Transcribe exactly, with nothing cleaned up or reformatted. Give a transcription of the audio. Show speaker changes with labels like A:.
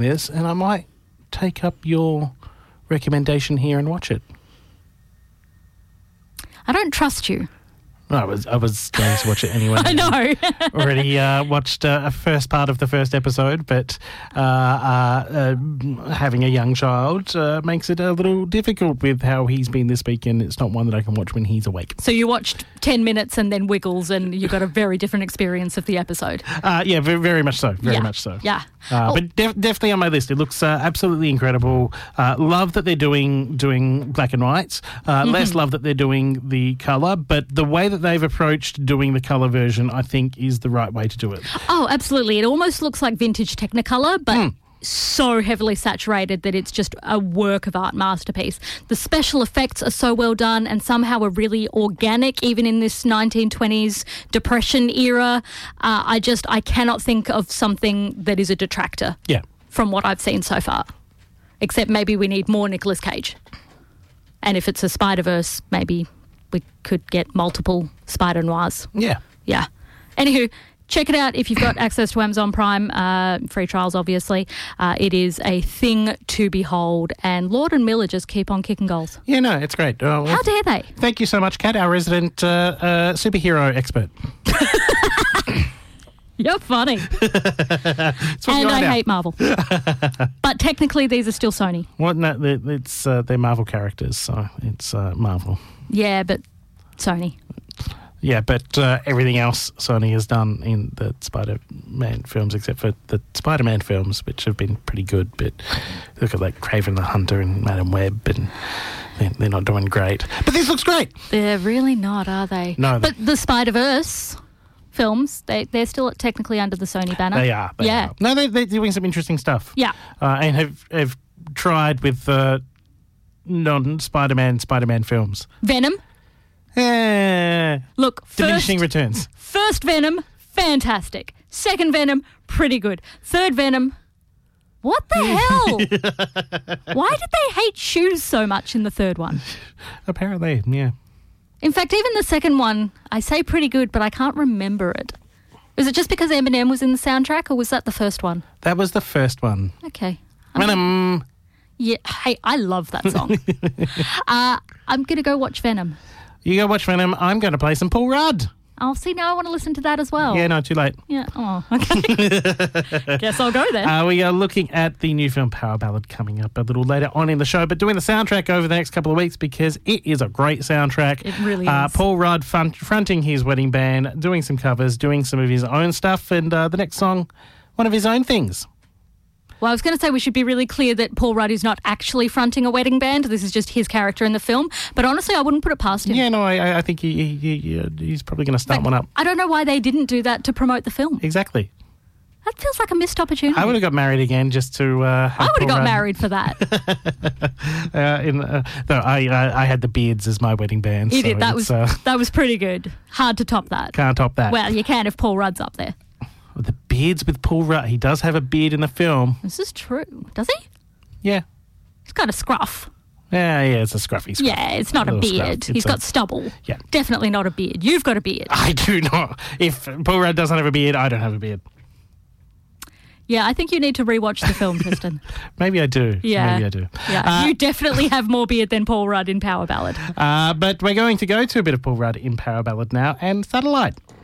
A: this, and I might take up your recommendation here and watch it.
B: I don't trust you.
A: No, I was I was going to watch it anyway.
B: I know.
A: Already uh, watched uh, a first part of the first episode, but uh, uh, uh, having a young child uh, makes it a little difficult with how he's been this weekend. It's not one that I can watch when he's awake.
B: So you watched ten minutes and then Wiggles, and you got a very different experience of the episode.
A: Uh, yeah, very, very much so. Very
B: yeah.
A: much so.
B: Yeah.
A: Uh,
B: oh.
A: But def- definitely on my list. It looks uh, absolutely incredible. Uh, love that they're doing doing black and whites. Uh, mm-hmm. Less love that they're doing the colour, but the way that they've approached doing the colour version, I think, is the right way to do it.
B: Oh, absolutely. It almost looks like vintage Technicolor, but
A: Mm.
B: so heavily saturated that it's just a work of art masterpiece. The special effects are so well done and somehow are really organic, even in this nineteen twenties Depression era. Uh, I just, I cannot think of something that is a detractor
A: Yeah.
B: from what I've seen so far. Except maybe we need more Nicolas Cage. And if it's a Spider-Verse, maybe we could get multiple Spider-Noirs.
A: Yeah.
B: Yeah. Anywho, check it out if you've got access to Amazon Prime. Uh, free trials, obviously. Uh, it is a thing to behold. And Lord and Miller just keep on kicking goals.
A: Yeah, no, it's great. Uh, well,
B: How dare they?
A: Thank you so much, Kat, our resident uh, uh, superhero expert.
B: You're funny.
A: It's what you
B: And
A: are
B: I
A: now.
B: hate Marvel. But technically, these are still Sony.
A: What? No, they- it's uh, they're Marvel characters, so it's uh, Marvel.
B: Yeah, but Sony.
A: Yeah, but uh, everything else Sony has done in the Spider-Man films, except for the Spider-Man films, which have been pretty good. But look at like Kraven the Hunter and Madam Web, and they're, they're not doing great. But this looks great.
B: They're really not, are they?
A: No.
B: But the Spider-Verse films, they, they're still technically under the Sony banner.
A: They are. They
B: yeah.
A: are. No, they, they're doing some interesting stuff.
B: Yeah.
A: Uh, and have have tried with uh, non-Spider-Man Spider-Man films.
B: Venom.
A: Eh,
B: Look,
A: diminishing
B: first,
A: returns.
B: first Venom, fantastic. Second Venom, pretty good. Third Venom, what the hell? Why did they hate shoes so much in the third one?
A: Apparently, yeah.
B: In fact, even the second one, I say pretty good, but I can't remember it. Was it just because Eminem was in the soundtrack, or was that the first one?
A: That was the first one.
B: Okay.
A: Venom.
B: Yeah, hey, I love that song. uh, I'm going to go watch Venom.
A: You go watch Venom. I'm going to play some Paul Rudd.
B: Oh, see, now I want to listen to that as well.
A: Yeah, no, too late.
B: Yeah, oh, okay. Guess I'll go then.
A: Uh, we are looking at the new film Power Ballad coming up a little later on in the show, but doing the soundtrack over the next couple of weeks because it is a great soundtrack.
B: It really
A: uh,
B: is.
A: Paul Rudd front, fronting his wedding band, doing some covers, doing some of his own stuff, and uh, the next song, one of his own things.
B: Well, I was going to say we should be really clear that Paul Rudd is not actually fronting a wedding band. This is just his character in the film. But honestly, I wouldn't put it past him.
A: Yeah, no, I, I think he, he, he he's probably going to start
B: Like,
A: one up.
B: I don't know why they didn't do that to promote the film.
A: Exactly.
B: That feels like a missed opportunity.
A: I would have got married again just to. Uh, have
B: I would have
A: Paul
B: got
A: Rudd-
B: married for that.
A: uh, in, uh, no, I, I I had the Beards as my wedding band.
B: You
A: so
B: did. That
A: it's,
B: was
A: uh,
B: that was pretty good. Hard to top that.
A: can't top that.
B: Well, you can if Paul Rudd's up there.
A: The Beards with Paul Rudd. He does have a beard in the film.
B: This is true. Does he?
A: Yeah.
B: He's got a scruff.
A: Yeah, yeah, it's a scruffy scruff.
B: Yeah, it's not a,
A: little scruff.
B: beard.
A: It's
B: He's
A: a-
B: got stubble.
A: Yeah.
B: Definitely not a beard. You've got a beard.
A: I do not. If Paul Rudd doesn't have a beard, I don't have a beard.
B: Yeah, I think you need to rewatch the film, Tristan.
A: Maybe I do.
B: Yeah.
A: Maybe I do.
B: Yeah,
A: Uh,
B: you definitely have more beard than Paul Rudd in Power Ballad.
A: uh, but we're going to go to a bit of Paul Rudd in Power Ballad now and Satellite.